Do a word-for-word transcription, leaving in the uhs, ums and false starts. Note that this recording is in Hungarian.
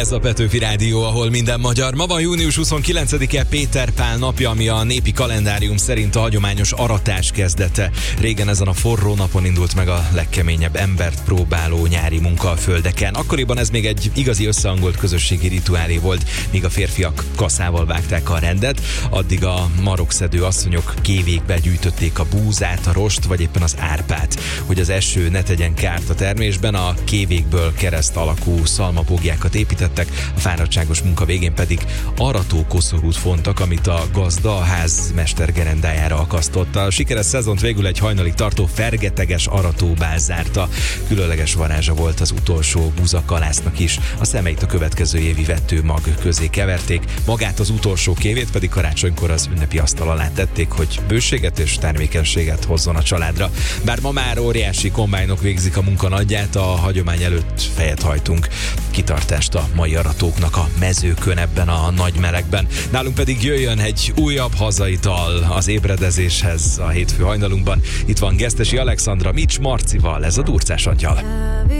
Ez a Petőfi Rádió, ahol minden magyar. Ma van június huszonkilencedike, Péter Pál napja, ami a népi kalendárium szerint a hagyományos aratás kezdete. Régen ezen a forró napon indult meg a legkeményebb embert próbáló nyári munka a földeken. Akkoriban ez még egy igazi összehangolt közösségi rituálé volt, míg a férfiak kaszával vágták a rendet, addig a marokszedő asszonyok kévékbe gyűjtötték a búzát, a rost vagy éppen az árpát. Hogy az eső ne tegyen kárt a termésben, a kévékből kereszt alakú szalmapógjákat építettek, a fáradtságos munka végén pedig arató koszorút fontak, amit a gazda a ház mestergerendájára akasztott. A sikeres szezont végül egy hajnalig tartó fergeteges aratóbál zárta. Különleges varázsa volt az utolsó búzakalásznak is. A szemeit a következő évi vetőmag közé keverték, magát az utolsó kévét pedig karácsonykor az ünnepi asztal alá tették, hogy bőséget és termékenységet hozzon a családra. Bár ma már óriási kombájnok végzik a munka nagyját, a hagyomány előtt fejet hajtunk. Kitartást a mai aratóknak a mezőkön ebben a nagy melegben. Nálunk pedig jöjjön egy újabb hazai dal az ébredezéshez a hétfő hajnalunkban. Itt van Gesztesi Alexandra Mics Marcival, ez a Durcás Angyal.